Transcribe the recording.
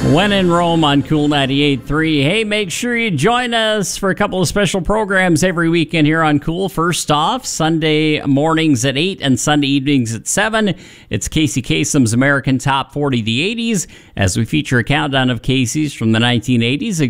When in Rome on Cool 98.3. Hey, make sure you join us for a couple of special programs every weekend here on Cool. First off, Sunday mornings at 8 and Sunday evenings at 7. It's Casey Kasem's American Top 40 the 80s, as we feature a countdown of Casey's from the 1980s.